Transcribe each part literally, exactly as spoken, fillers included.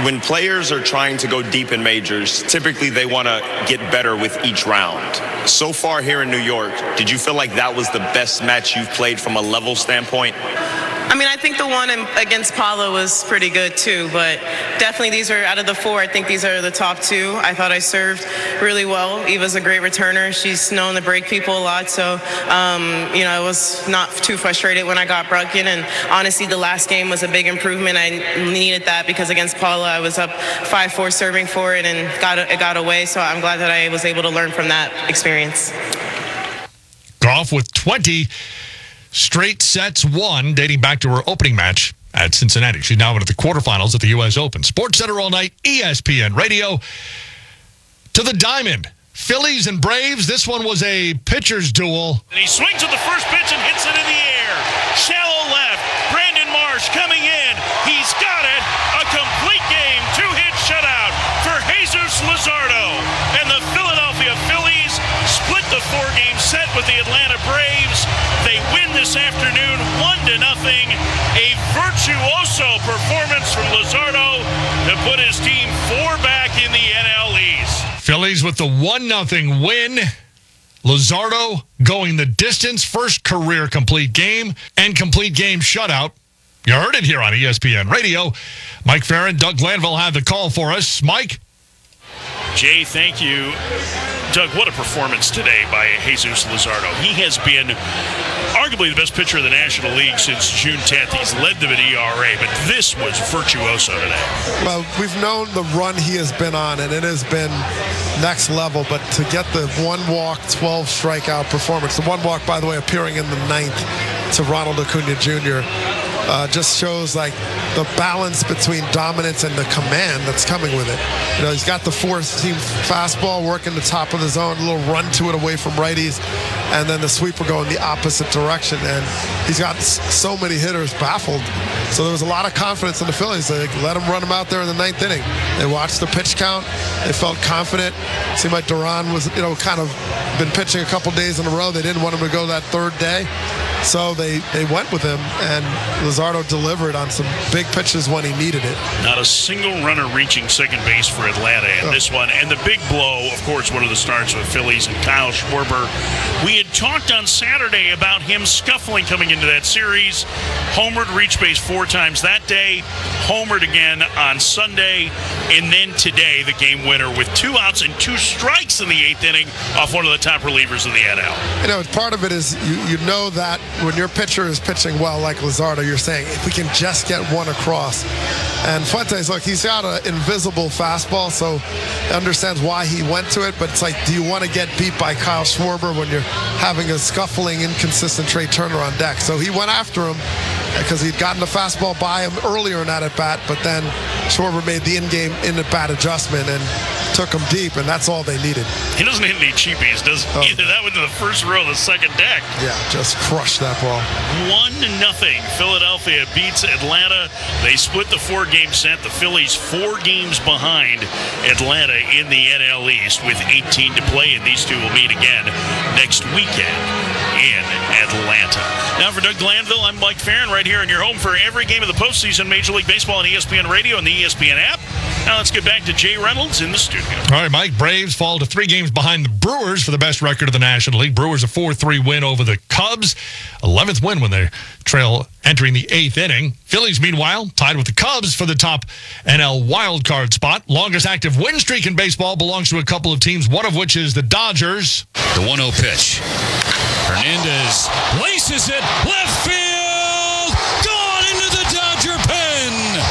when players are trying to go deep in majors, typically they want to get better with each round. So far here in New York, did you feel like that was the best match you've played from a level standpoint? I mean, I think the one in, against Paula was pretty good too, but definitely these are, out of the four, I think these are the top two. I thought I served really well. Eva's a great returner. She's known to break people a lot, so, um, you know, I was not too frustrated when I got broken, and honestly, the last game was a big improvement. I needed that because against Paula, I was up five four serving for it and got it got away, so I'm glad that I was able to learn from that experience. Gauff with twenty straight sets won, dating back to her opening match at Cincinnati. She's now into the quarterfinals at the U S Open. Sports Center all night, E S P N Radio. To the diamond, Phillies and Braves. This one was a pitcher's duel. And he swings at the first pitch and hits it in the air. Shallow left. Brandon Marsh coming in. He's got it. A complete game. Two-hit shutout for Jesus Luzardo. And the Philadelphia Phillies split the four-game set with the Atlanta Braves. They win this afternoon one to nothing. A virtuoso performance from Luzardo to put his team four back in the N L East. Phillies with the one nothing win. Luzardo going the distance. First career complete game and complete game shutout. You heard it here on E S P N Radio. Mike Farron, Doug Glanville have the call for us. Mike? Jay, thank you. Doug, what a performance today by Jesus Luzardo. He has been arguably the best pitcher of the National League since June tenth. He's led them at E R A, but this was virtuoso today. Well, we've known the run he has been on, and it has been next level, but to get the one walk, twelve strikeout performance, the one walk, by the way, appearing in the ninth to Ronald Acuna Junior, Uh, just shows like the balance between dominance and the command that's coming with it. You know, he's got the four-seam fastball working the top of the zone, a little run to it away from righties, and then the sweeper going the opposite direction. And he's got so many hitters baffled. So there was a lot of confidence in the Phillies. They let him run him out there in the ninth inning. They watched the pitch count. They felt confident. It seemed like Duran was, you know, kind of been pitching a couple days in a row. They didn't want him to go that third day. So they, they went with him, and Luzardo delivered on some big pitches when he needed it. Not a single runner reaching second base for Atlanta in oh. this one. And the big blow, of course, one of the stars of the Phillies and Kyle Schwarber. We had talked on Saturday about him scuffling coming into that series. Homered, reached base four times that day. Homered again on Sunday. And then today, the game winner with two outs and two strikes in the eighth inning off one of the top relievers in the N L. You know, part of it is you, you know that when your pitcher is pitching well like Luzardo, you're saying, if we can just get one across. And Fuentes, look, he's got an invisible fastball, so understands why he went to it, but it's like, do you want to get beat by Kyle Schwarber when you're having a scuffling, inconsistent Trey Turner on deck? So he went after him because he'd gotten the fastball by him earlier in that at-bat, but then Schwarber made the in-game, in-at-bat adjustment and took him deep, and that's all they needed. He doesn't hit any cheapies, does he? Oh. Either that went to the first row of the second deck. Yeah, just crushed that ball. One to nothing. Philadelphia beats Atlanta. They split the four-game set. The Phillies four games behind Atlanta in the N L East with eighteen to play, and these two will meet again next weekend in Atlanta. Now for Doug Glanville, I'm Mike Farron right here in your home for every game of the postseason, Major League Baseball on E S P N Radio and the E S P N app. Now let's get back to Jay Reynolds in the studio. All right, Mike. Braves fall to three games behind the Brewers for the best record of the National League. Brewers a four three win over the Cubs. eleventh win when they trail entering the eighth inning. Phillies, meanwhile, tied with the Cubs for the top N L wildcard spot. Longest active win streak in baseball belongs to a couple of teams, one of which is the Dodgers. The one oh pitch. Hernandez laces it left field. Gone into the Dodger pen.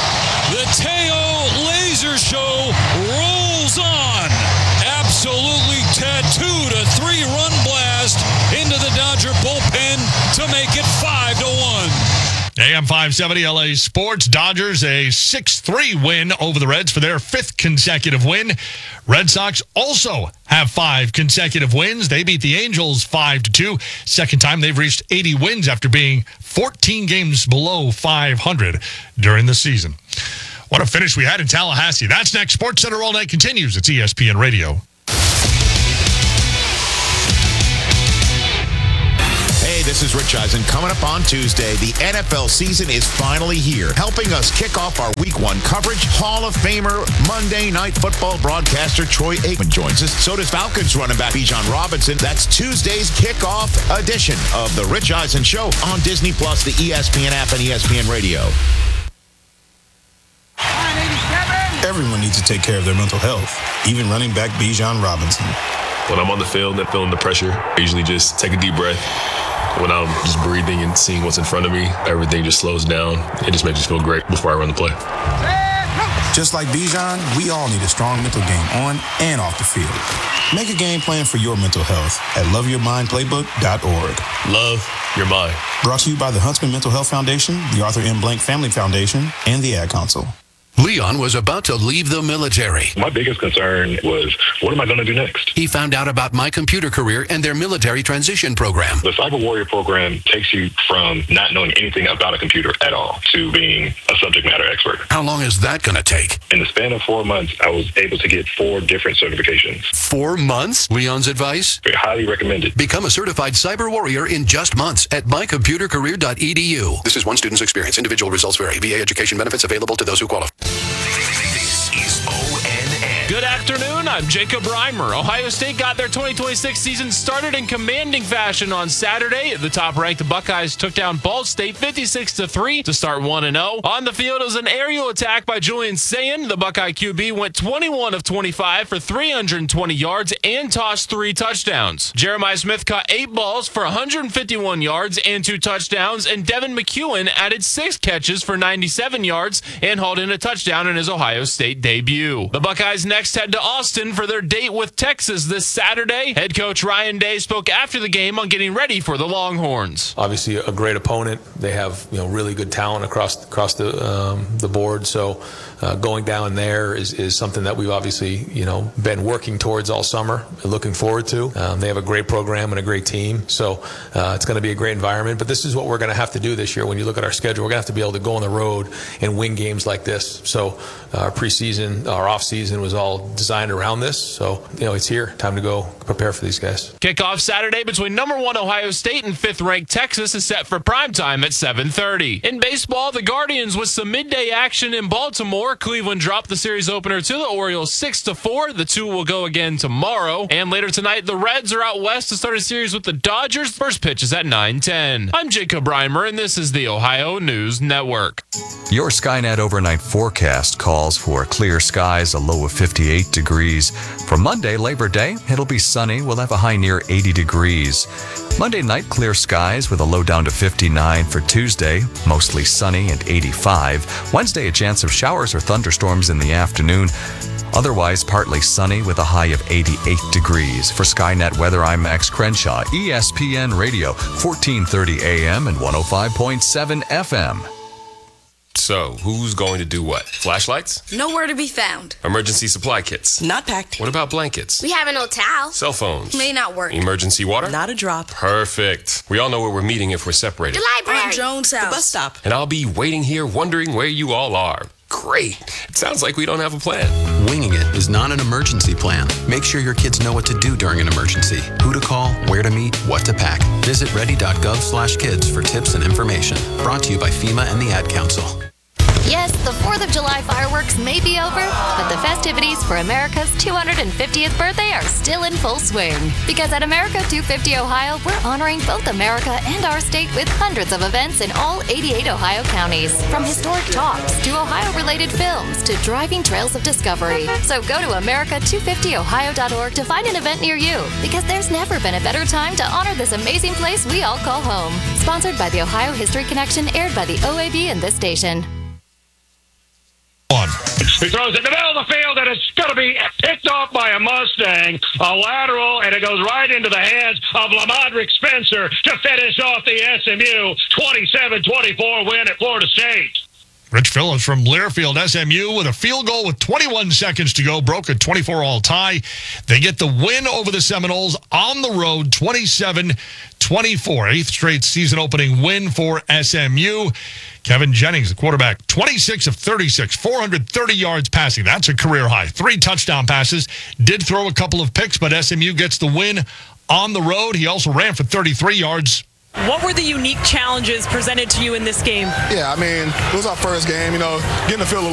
The Teo Laser Show rolls on. Absolutely tattooed a three-run blast into the Dodger bullpen to make it five to one. A M five seventy L A Sports. Dodgers a six three win over the Reds for their fifth consecutive win. Red Sox also have five consecutive wins. They beat the Angels five to two. Second time they've reached eighty wins after being fourteen games below five hundred during the season. What a finish we had in Tallahassee. That's next. Sports Center All Night continues. It's E S P N Radio. Hey, this is Rich Eisen. Coming up on Tuesday, the N F L season is finally here. Helping us kick off our week one coverage, Hall of Famer, Monday Night Football broadcaster Troy Aikman joins us. So does Falcons running back Bijan Robinson. That's Tuesday's kickoff edition of the Rich Eisen Show on Disney Plus, the E S P N app, and E S P N Radio. Everyone needs to take care of their mental health, even running back Bijan Robinson. When I'm on the field and feeling the pressure, I usually just take a deep breath. When I'm just breathing and seeing what's in front of me, everything just slows down. It just makes me feel great before I run the play. Just like Bijan, we all need a strong mental game on and off the field. Make a game plan for your mental health at love your mind playbook dot org. Love your mind. Brought to you by the Huntsman Mental Health Foundation, the Arthur M. Blank Family Foundation, and the Ad Council. Leon was about to leave the military. My biggest concern was, what am I going to do next? He found out about My Computer Career and their military transition program. The Cyber Warrior program takes you from not knowing anything about a computer at all to being a subject matter expert. How long is that going to take? In the span of four months, I was able to get four different certifications. Four months? Leon's advice? Very highly recommended. Become a certified Cyber Warrior in just months at my computer career dot e d u. This is one student's experience. Individual results vary. V A education benefits available to those who qualify. This is O N N. Good afternoon. I'm Jacob Reimer. Ohio State got their twenty twenty-six season started in commanding fashion on Saturday. The top-ranked Buckeyes took down Ball State fifty-six to three to start one and oh. On the field, it was an aerial attack by Julian Sayin. The Buckeye Q B went twenty-one of twenty-five for three hundred twenty yards and tossed three touchdowns. Jeremiah Smith caught eight balls for one hundred fifty-one yards and two touchdowns, and Devin McEwen added six catches for ninety-seven yards and hauled in a touchdown in his Ohio State debut. The Buckeyes next head to Austin for their date with Texas this Saturday. Head coach Ryan Day spoke after the game on getting ready for the Longhorns. Obviously, a great opponent. They have you know really good talent across across the um, the board. So uh, going down there is, is something that we've obviously you know been working towards all summer, looking forward to. Um, they have a great program and a great team. So uh, it's going to be a great environment. But this is what we're going to have to do this year. When you look at our schedule, we're going to have to be able to go on the road and win games like this. So our preseason, our off season was all designed around this. So, you know, it's here. Time to go prepare for these guys. Kickoff Saturday between number one Ohio State and fifth-ranked Texas is set for primetime at seven thirty. In baseball, the Guardians with some midday action in Baltimore. Cleveland dropped the series opener to the Orioles six to four. The two will go again tomorrow. And later tonight, the Reds are out west to start a series with the Dodgers. First pitch is at nine ten. I'm Jacob Reimer, and this is the Ohio News Network. Your Skynet overnight forecast calls for clear skies, a low of fifty-eight degrees. For Monday, Labor Day, it'll be sunny. We'll have a high near eighty degrees. Monday night, clear skies with a low down to fifty-nine. For Tuesday, mostly sunny and eighty-five. Wednesday, a chance of showers or thunderstorms in the afternoon. Otherwise, partly sunny with a high of eighty-eight degrees. For Skynet Weather, I'm Max Crenshaw, E S P N Radio, fourteen thirty A M and one oh five point seven F M. So, who's going to do what? Flashlights? Nowhere to be found. Emergency supply kits? Not packed. What about blankets? We have an old towel. Cell phones? May not work. Emergency water? Not a drop. Perfect. We all know where we're meeting if we're separated. The library. On Jones House. The bus stop. And I'll be waiting here wondering where you all are. Great. It sounds like we don't have a plan. Winging it is not an emergency plan. Make sure your kids know what to do during an emergency, who to call, where to meet, what to pack. Visit ready dot gov slash kids for tips and information. Brought to you by FEMA and the Ad Council. Yes, the fourth of July fireworks may be over, but the festivities for America's two hundred fiftieth birthday are still in full swing. Because at America two fifty Ohio, we're honoring both America and our state with hundreds of events in all eighty-eight Ohio counties. From historic talks to Ohio-related films to driving trails of discovery. So go to America two fifty ohio dot org to find an event near you. Because there's never been a better time to honor this amazing place we all call home. Sponsored by the Ohio History Connection, aired by the O A B and this station. On. He throws it in the middle of the field, and it's going to be picked off by a Mustang, a lateral, and it goes right into the hands of Lamadrick Spencer to finish off the S M U twenty-seven twenty-four win at Florida State. Rich Phillips from Learfield, S M U, with a field goal with twenty-one seconds to go, broke a twenty-four all tie. They get the win over the Seminoles on the road, twenty-seven twenty-four. Eighth straight season-opening win for S M U. Kevin Jennings, the quarterback, twenty-six of thirty-six, four hundred thirty yards passing. That's a career high. Three touchdown passes. Did throw a couple of picks, but S M U gets the win on the road. He also ran for thirty-three yards What were the unique challenges presented to you in this game? Yeah, I mean, it was our first game. You know, getting to feel a